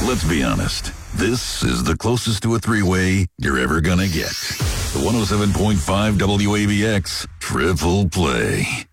Let's be honest. This is the closest to a three-way you're ever gonna get. The 107.5 WABX Triple Play.